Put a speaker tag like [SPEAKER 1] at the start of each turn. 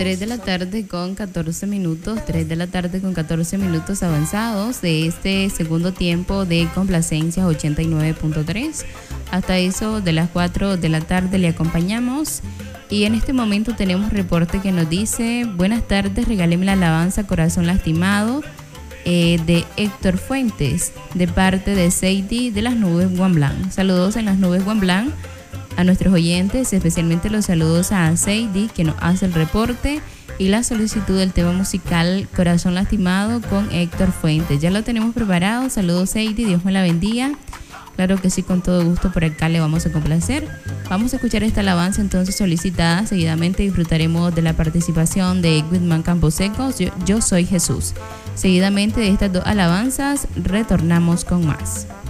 [SPEAKER 1] 3 de la tarde con 14 minutos, 3 de la tarde con 14 minutos avanzados de este segundo tiempo de Complacencias 89.3. Hasta eso de las 4 de la tarde le acompañamos. Y en este momento tenemos reporte que nos dice: buenas tardes, regáleme la alabanza Corazón Lastimado de Héctor Fuentes, de parte de Seidi de las Nubes Juan Blanc. Saludos en las Nubes Juan Blanc a nuestros oyentes, especialmente los saludos a Seidi, que nos hace el reporte, y la solicitud del tema musical Corazón Lastimado con Héctor Fuentes. Ya lo tenemos preparado. Saludos, Seidi, Dios me la bendiga. Claro que sí, con todo gusto por acá le vamos a complacer. Vamos a escuchar esta alabanza entonces solicitada. Seguidamente disfrutaremos de la participación de Whitman Camposecos, yo soy Jesús. Seguidamente de estas dos alabanzas retornamos con más.